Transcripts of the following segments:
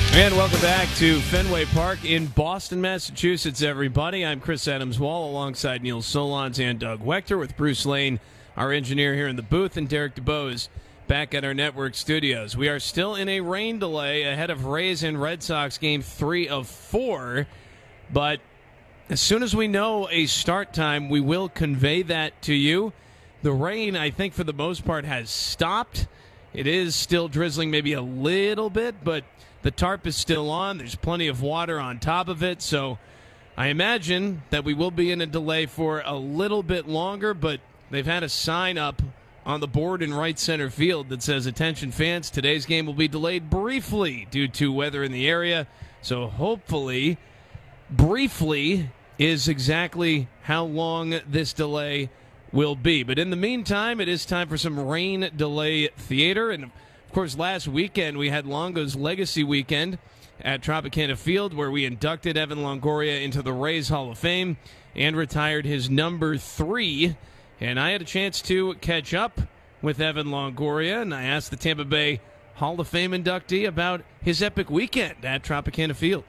And welcome back to Fenway Park in Boston, Massachusetts, everybody. I'm Chris Adams-Wall alongside Neil Solondz and Doug Wechter with Bruce Lane, our engineer here in the booth, and Derek DeBose back at our network studios. We are still in a rain delay ahead of Rays and Red Sox game 3 of 4, but as soon as we know a start time, we will convey that to you. The rain, I think, for the most part, has stopped. It is still drizzling maybe a little bit, but the tarp is still on. There's plenty of water on top of it, so I imagine that we will be in a delay for a little bit longer, but they've had a sign up on the board in right center field that says, "Attention fans, today's game will be delayed briefly due to weather in the area." So hopefully, briefly is exactly how long this delay will be. But in the meantime, it is time for some rain delay theater. And of course, last weekend we had Longo's Legacy Weekend at Tropicana Field, where we inducted Evan Longoria into the Rays Hall of Fame and retired his number 3. And I had a chance to catch up with Evan Longoria, and I asked the Tampa Bay Hall of Fame inductee about his epic weekend at Tropicana Field.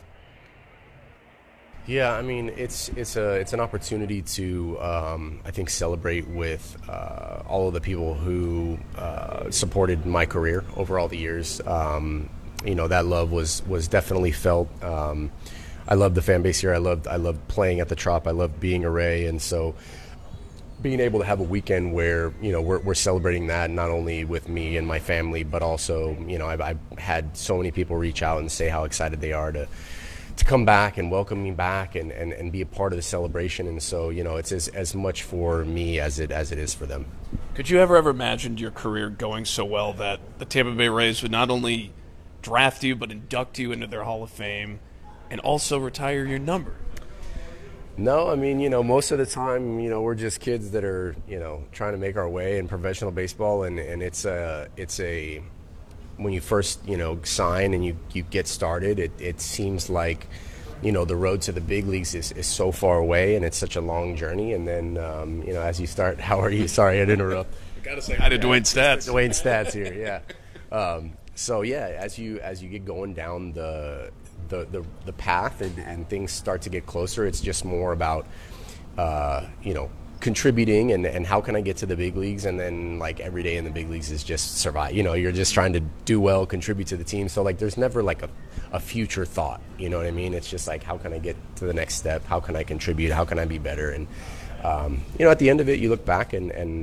Yeah, I mean, it's an opportunity to, I think, celebrate with all of the people who supported my career over all the years. That love was definitely felt. I love the fan base here. I loved playing at the Trop. I loved being a Ray, and so being able to have a weekend where we're celebrating that, not only with me and my family, but also I've had so many people reach out and say how excited they are to come back and welcome me back and be a part of the celebration. And so, it's as much for me as it is for them. Could you ever imagined your career going so well that the Tampa Bay Rays would not only draft you but induct you into their Hall of Fame and also retire your number? No, I mean, most of the time, we're just kids that are, trying to make our way in professional baseball, and it's a when you first, sign and you get started, it seems like, the road to the big leagues is so far away, and it's such a long journey. And then, as you start, how are you? Sorry, I'd interrupt. I got to say hi to Dwayne Stats. Dwayne Stats here, yeah. So, yeah, as you get going down the path and things start to get closer, it's just more about, contributing and how can I get to the big leagues, and then like every day in the big leagues is just survive. You're just trying to do well, contribute to the team. So like there's never like a future thought, you know what I mean? It's just like, how can I get to the next step? How can I contribute? How can I be better? And at the end of it, you look back and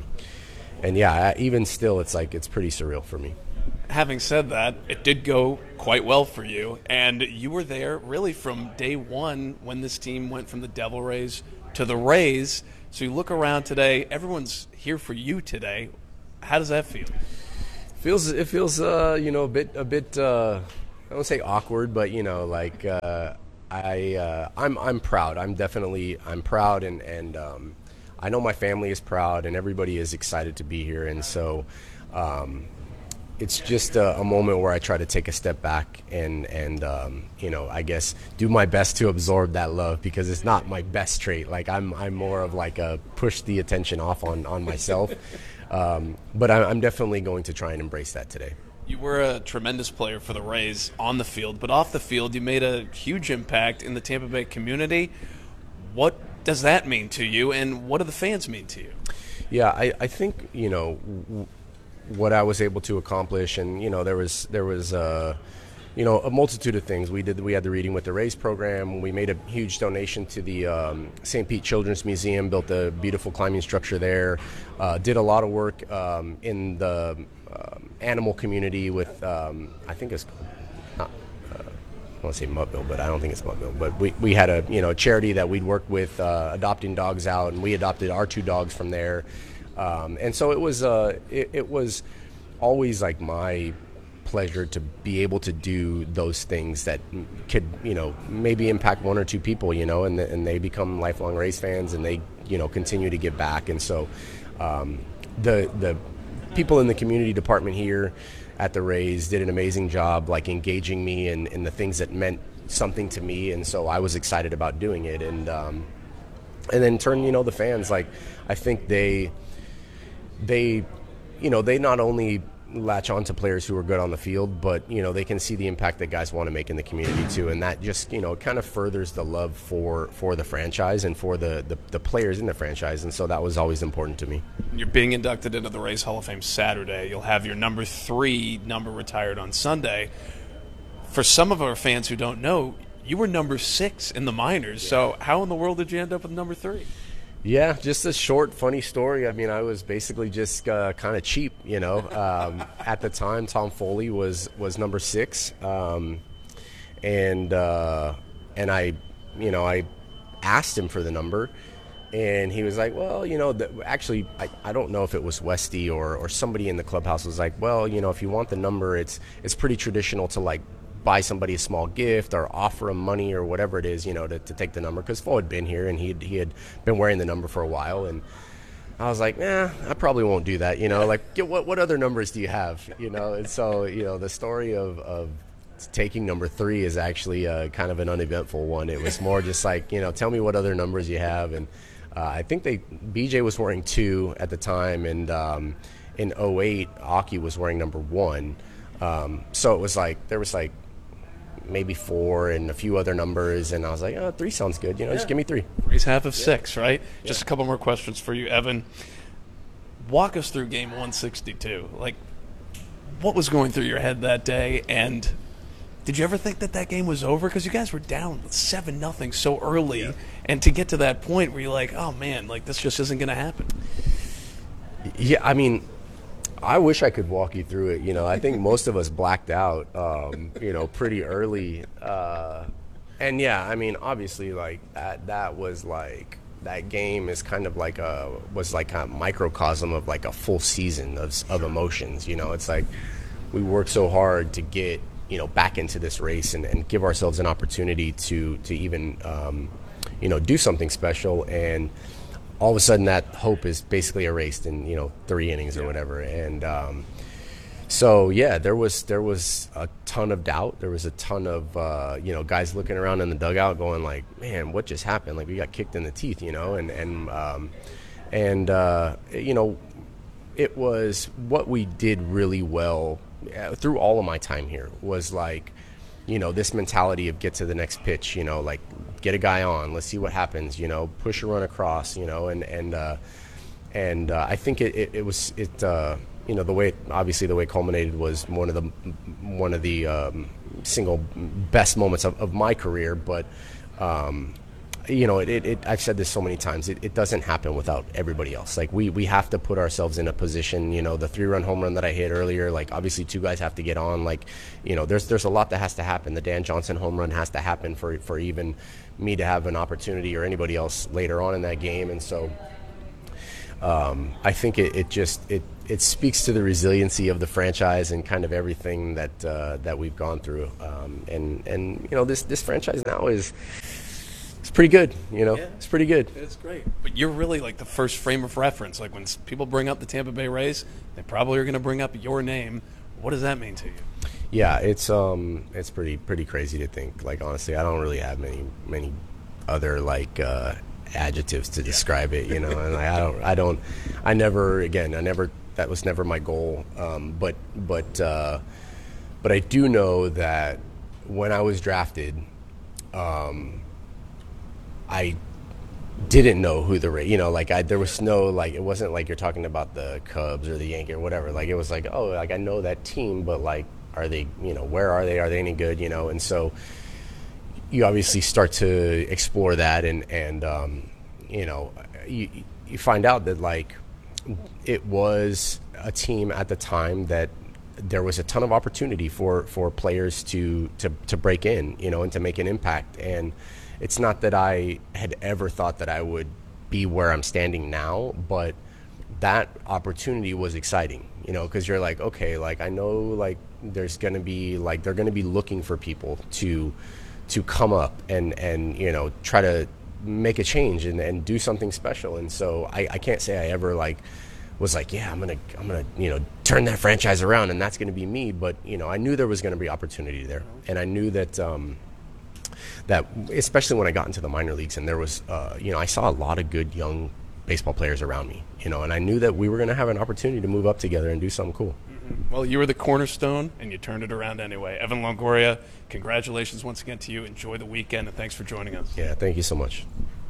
yeah, even still, it's like it's pretty surreal for me. Having said that, it did go quite well for you, and you were there really from day one when this team went from the Devil Rays to the Rays. So you look around today, everyone's here for you today. How does that feel? It feels a bit I don't say awkward, but I'm proud. I'm proud, and I know my family is proud, and everybody is excited to be here. And so it's just a moment where I try to take a step back and I guess do my best to absorb that love, because it's not my best trait. Like I'm more of like a push the attention off on myself. But I'm definitely going to try and embrace that today. You were a tremendous player for the Rays on the field, but off the field you made a huge impact in the Tampa Bay community. What does that mean to you, and what do the fans mean to you? Yeah, I think, what I was able to accomplish, and there was a multitude of things. We had the Reading with the Rays program. We made a huge donation to the St. Pete Children's Museum, built a beautiful climbing structure there, did a lot of work in the animal community with I think it's not, I want to say Mudville, but I don't think it's Mudville. But we had a charity that we'd worked with adopting dogs out, and we adopted our 2 dogs from there. And so it was always like my pleasure to be able to do those things that could, maybe impact 1 or 2 people, and they become lifelong Rays fans, and they, continue to give back. And so the people in the community department here at the Rays did an amazing job, like engaging me in the things that meant something to me. And so I was excited about doing it. And then in turn, the fans, like, I think they not only latch on to players who are good on the field, but they can see the impact that guys want to make in the community too, and that just kind of furthers the love for the franchise and for the players in the franchise, and so that was always important to me. You're being inducted into the Rays Hall of Fame Saturday. You'll have your number 3 number retired on Sunday. For some of our fans who don't know, you were number 6 in the minors. So how in the world did you end up with number 3? Yeah, just a short, funny story. I mean, I was basically just kind of cheap, At the time, Tom Foley was number 6, and I asked him for the number, and he was like, well, actually, I don't know if it was Westy or somebody in the clubhouse was like, well, if you want the number, it's pretty traditional to like buy somebody a small gift or offer him money or whatever it is, to take the number, because Fo had been here and he had been wearing the number for a while, and I was like, I probably won't do that, like what other numbers do you have, and so the story of taking number 3 is actually kind of an uneventful one. It was more just like, tell me what other numbers you have, and I think BJ was wearing 2 at the time, and in 08 Aki was wearing number 1, so it was like there was like maybe 4 and a few other numbers, and I was like, 3 sounds good, just give me 3. Raise half of 6, right? Yeah. Just a couple more questions for you, Evan. Walk us through game 162. Like, what was going through your head that day, and did you ever think that game was over? Because you guys were down 7-0 so early, and to get to that point where you're like, oh man, like this just isn't going to happen. Yeah, I mean, I wish I could walk you through it. I think most of us blacked out, pretty early. And yeah, I mean, obviously, like that was like that game is kind of like was like a microcosm of like a full season of emotions. It's like we worked so hard to get back into this race and give ourselves an opportunity to even do something special, and all of a sudden that hope is basically erased in 3 innings or whatever, and so yeah, there was a ton of doubt. There was a ton of guys looking around in the dugout going like, man, what just happened? Like we got kicked in the teeth, it was what we did really well through all of my time here was like, this mentality of get to the next pitch, like get a guy on, let's see what happens, push a run across, and I think it was the way it culminated was one of the single best moments of my career, but I've said this so many times, it doesn't happen without everybody else. Like we have to put ourselves in a position, the 3-run home run that I hit earlier, like obviously 2 guys have to get on, like, there's a lot that has to happen. The Dan Johnson home run has to happen for even me to have an opportunity or anybody else later on in that game. And so I think it speaks to the resiliency of the franchise and kind of everything that we've gone through. This franchise now is, it's pretty good, It's pretty good. It's great. But you're really like the first frame of reference. Like when people bring up the Tampa Bay Rays, they probably are going to bring up your name. What does that mean to you? Yeah, it's pretty crazy to think. Like honestly, I don't really have many other like adjectives to describe it, and I never that was never my goal. But I do know that when I was drafted, I didn't know who the Rays, there was no, like, it wasn't like you're talking about the Cubs or the Yankees or whatever. Like, it was like, oh, like, I know that team, but, like, are they, where are they? Are they any good, And so you obviously start to explore that and you find out that, like, it was a team at the time that there was a ton of opportunity for players to break in, and to make an impact. And it's not that I had ever thought that I would be where I'm standing now, but that opportunity was exciting, because you're like, okay, like I know, like there's going to be, like they're going to be looking for people to come up and try to make a change and do something special. And so I can't say I ever like was like, yeah, I'm gonna turn that franchise around and that's going to be me. But I knew there was going to be opportunity there, and I knew that that especially when I got into the minor leagues and there was I saw a lot of good young baseball players around me, and I knew that we were going to have an opportunity to move up together and do something cool. Mm-hmm. Well, you were the cornerstone, and you turned it around anyway. Evan Longoria, congratulations once again to you. Enjoy the weekend, and thanks for joining us. Yeah, thank you so much.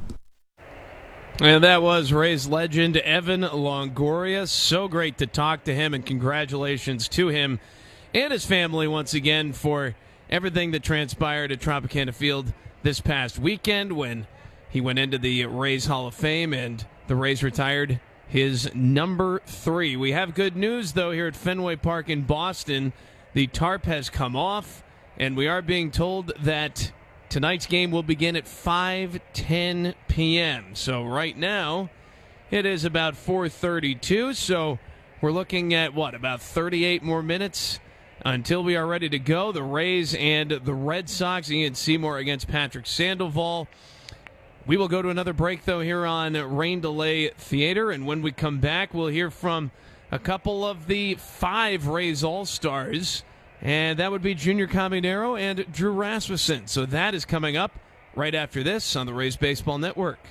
And that was Rays legend Evan Longoria. So great to talk to him, and congratulations to him and his family once again for everything that transpired at Tropicana Field this past weekend when he went into the Rays Hall of Fame and the Rays retired his number 3. We have good news, though, here at Fenway Park in Boston. The tarp has come off, and we are being told that tonight's game will begin at 5:10 p.m. So right now, it is about 4:32, so we're looking at, about 38 more minutes until we are ready to go. The Rays and the Red Sox, Ian Seymour against Patrick Sandoval. We will go to another break, though, here on Rain Delay Theater, and when we come back, we'll hear from a couple of the 5 Rays All-Stars, and that would be Junior Caminero and Drew Rasmussen. So that is coming up right after this on the Rays Baseball Network.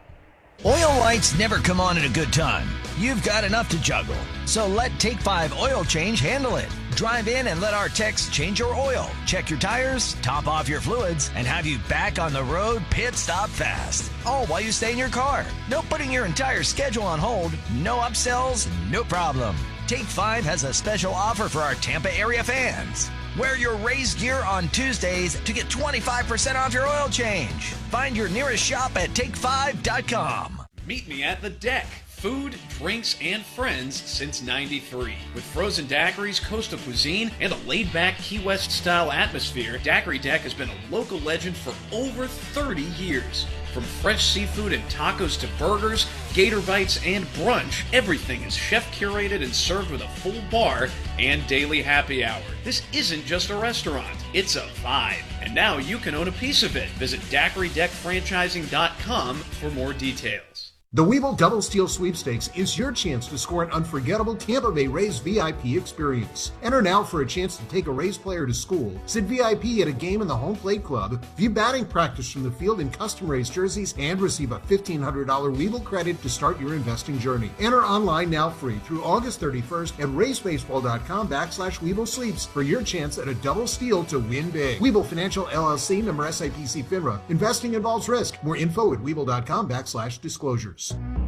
Oil lights never come on at a good time. You've got enough to juggle. So let Take 5 Oil Change handle it. Drive in and let our techs change your oil, check your tires, top off your fluids, and have you back on the road pit stop fast. All while you stay in your car. No putting your entire schedule on hold, no upsells, no problem. Take 5 has a special offer for our Tampa area fans. Wear your Rays gear on Tuesdays to get 25% off your oil change. Find your nearest shop at take5.com. Meet me at the Deck. Food, drinks, and friends since '93. With frozen daiquiris, coastal cuisine, and a laid-back Key West-style atmosphere, Daiquiri Deck has been a local legend for over 30 years. From fresh seafood and tacos to burgers, gator bites, and brunch, everything is chef-curated and served with a full bar and daily happy hour. This isn't just a restaurant, it's a vibe. And now you can own a piece of it. Visit DaiquiriDeckFranchising.com for more details. The Webull Double Steal Sweepstakes is your chance to score an unforgettable Tampa Bay Rays VIP experience. Enter now for a chance to take a Rays player to school, sit VIP at a game in the Home Plate Club, view batting practice from the field in custom Rays jerseys, and receive a $1,500 Webull credit to start your investing journey. Enter online now free through August 31st at RaysBaseball.com/Webull Sleeps for your chance at a double steal to win big. Webull Financial LLC, member SIPC FINRA. Investing involves risk. More info at Webull.com/disclosures.